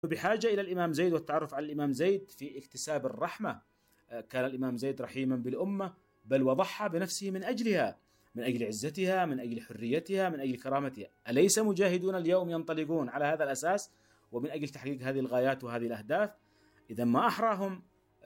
بحاجة إلى الإمام زيد والتعرف على الإمام زيد في اكتساب الرحمة. كان الإمام زيد رحيما بالأمة، بل وضحى بنفسه من أجلها، من أجل عزتها، من أجل حريتها، من أجل كرامتها. أليس مجاهدون اليوم ينطلقون على هذا الأساس ومن أجل تحقيق هذه الغايات وهذه الأهداف؟ إذا ما أحراهم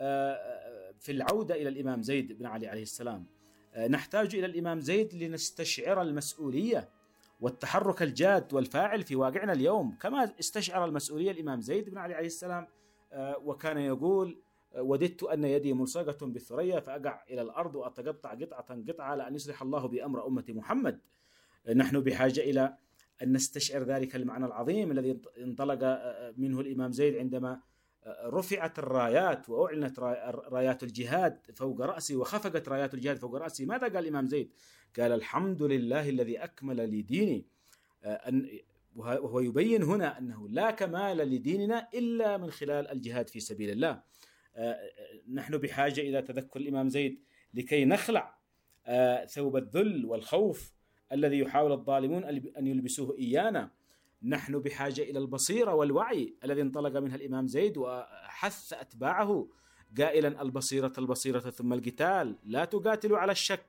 في العودة إلى الإمام زيد بن علي عليه السلام. نحتاج إلى الإمام زيد لنستشعر المسؤولية والتحرك الجاد والفاعل في واقعنا اليوم، كما استشعر المسؤولية الإمام زيد بن علي عليه السلام، وكان يقول: وددت أن يدي ملصقة بالثريا فأقع إلى الأرض وأتقطع قطعة قطعة لأن يصلح الله بأمر أمة محمد. نحن بحاجة إلى أن نستشعر ذلك المعنى العظيم الذي انطلق منه الإمام زيد عندما رفعت الرايات وأعلنت رايات الجهاد فوق رأسي وخفقت رايات الجهاد فوق رأسي. ماذا قال الإمام زيد؟ قال: الحمد لله الذي أكمل لي ديني. وهو يبين هنا أنه لا كمال لديننا إلا من خلال الجهاد في سبيل الله. نحن بحاجة إلى تذكر الإمام زيد لكي نخلع ثوب الذل والخوف الذي يحاول الظالمون أن يلبسوه إيانا. نحن بحاجة إلى البصيرة والوعي الذي انطلق منها الإمام زيد وحث أتباعه قائلا: البصيرة البصيرة ثم القتال، لا تقاتلوا على الشك.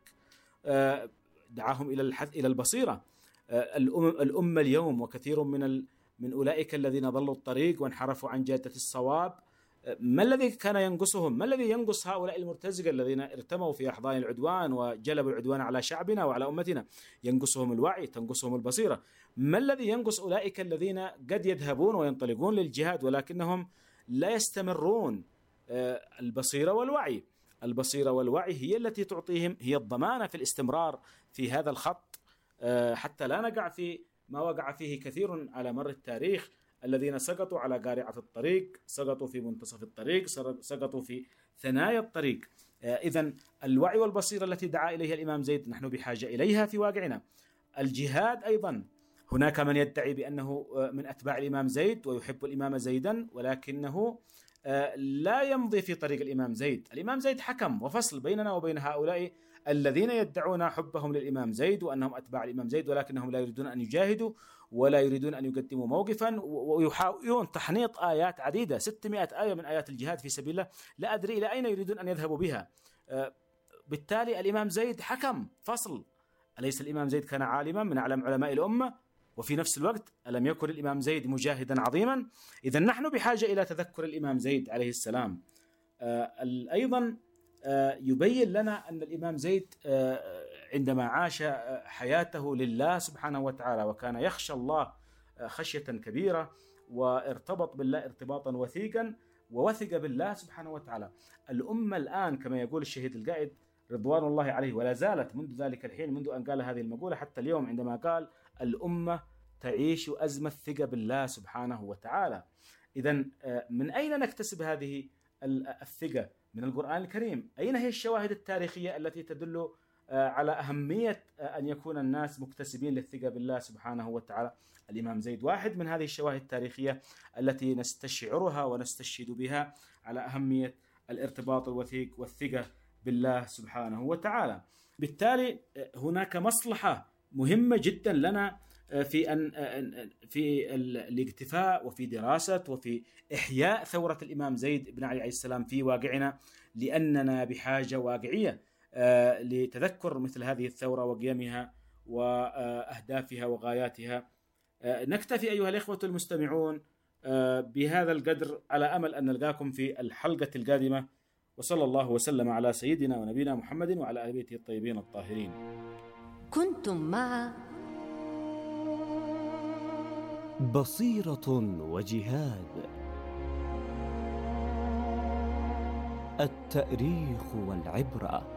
دعاهم إلى البصيرة. الأمة اليوم وكثير من أولئك الذين ضلوا الطريق وانحرفوا عن جادة الصواب، ما الذي كان ينقصهم؟ ما الذي ينقص هؤلاء المرتزقة الذين ارتموا في أحضان العدوان وجلبوا العدوان على شعبنا وعلى أمتنا؟ ينقصهم الوعي، تنقصهم البصيرة. ما الذي ينقص أولئك الذين قد يذهبون وينطلقون للجهاد ولكنهم لا يستمرون؟ البصيرة والوعي. البصيرة والوعي هي التي تعطيهم، هي الضمانة في الاستمرار في هذا الخط، حتى لا نقع في ما وقع فيه كثير على مر التاريخ، الذين سقطوا على قارعة الطريق، سقطوا في منتصف الطريق، سقطوا في ثنايا الطريق. إذن الوعي والبصيرة التي دعا إليها الإمام زيد نحن بحاجة إليها في واقعنا. الجهاد أيضا، هناك من يدعي بأنه من أتباع الإمام زيد ويحب الإمام زيدا، ولكنه لا يمضي في طريق الإمام زيد. الإمام زيد حكم وفصل بيننا وبين هؤلاء الذين يدعون حبهم للإمام زيد وأنهم أتباع الإمام زيد، ولكنهم لا يريدون أن يجاهدوا ولا يريدون أن يقدموا موقفا، ويحاولون تحنيط آيات عديدة، 600 آية من آيات الجهاد في سبيل الله، لا أدري إلى أين يريدون أن يذهبوا بها. بالتالي الإمام زيد حكم فصل. أليس الإمام زيد كان عالما من أعلم علماء الأمة؟ وفي نفس الوقت ألم يكن الإمام زيد مجاهدا عظيما؟ إذن نحن بحاجة إلى تذكر الإمام زيد عليه السلام. أيضا يبين لنا أن الإمام زيد عندما عاش حياته لله سبحانه وتعالى وكان يخشى الله خشية كبيرة وارتبط بالله ارتباطا وثيقا ووثق بالله سبحانه وتعالى. الأمة الآن كما يقول الشهيد القائد رضوان الله عليه، ولا زالت منذ ذلك الحين، منذ أن قال هذه المقولة حتى اليوم، عندما قال: الأمة تعيش أزمة الثقة بالله سبحانه وتعالى. إذن من أين نكتسب هذه الثقة؟ من القرآن الكريم. أين هي الشواهد التاريخية التي تدل على أهمية أن يكون الناس مكتسبين للثقة بالله سبحانه وتعالى؟ الإمام زيد واحد من هذه الشواهد التاريخية التي نستشعرها ونستشهد بها على أهمية الارتباط الوثيق والثقة بالله سبحانه وتعالى. بالتالي هناك مصلحة مهمة جدا لنا في الاكتفاء وفي دراسة وفي إحياء ثورة الإمام زيد بن علي عليه السلام في واقعنا، لأننا بحاجة واقعية لتذكر مثل هذه الثورة وقيمها وأهدافها وغاياتها. نكتفي أيها الإخوة المستمعون بهذا القدر، على أمل أن نلقاكم في الحلقة القادمة، وصلى الله وسلم على سيدنا ونبينا محمد وعلى آل بيته الطيبين الطاهرين. كنتم مع بصيرة وجهاد، التاريخ والعبرة.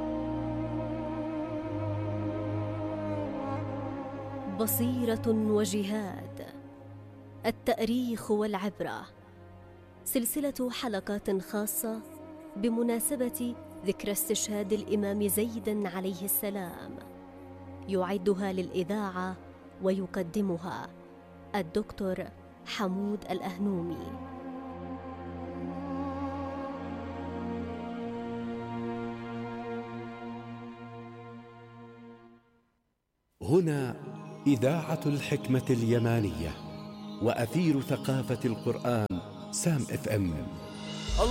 بصيرة وجهاد، التاريخ والعبرة، سلسلة حلقات خاصة بمناسبة ذكرى استشهاد الإمام زيد عليه السلام، يعدها للإذاعة ويقدمها الدكتور حمود الأهنومي. هنا إذاعة الحكمة اليمانية. وأثير ثقافة القرآن سام FM.